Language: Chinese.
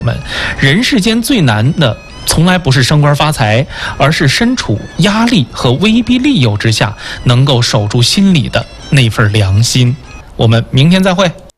们，人世间最难的从来不是升官发财，而是身处压力和威逼利诱之下，能够守住心里的那份良心。我们明天再会。